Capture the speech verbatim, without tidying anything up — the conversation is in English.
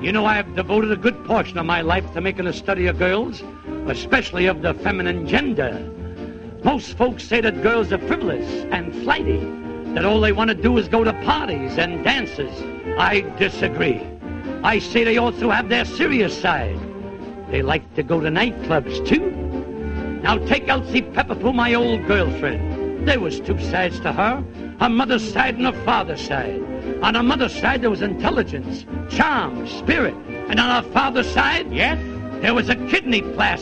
You know, I've devoted a good portion of my life to making a study of girls, especially of the feminine gender. Most folks say that girls are frivolous and flighty, that all they want to do is go to parties and dances. I disagree. I say they also have their serious side. They like to go to nightclubs, too. Now, take Elsie Pepperpool, my old girlfriend. There was two sides to her, her mother's side and her father's side. On her mother's side, there was intelligence, charm, spirit. And on her father's side, yes, there was a kidney plastic.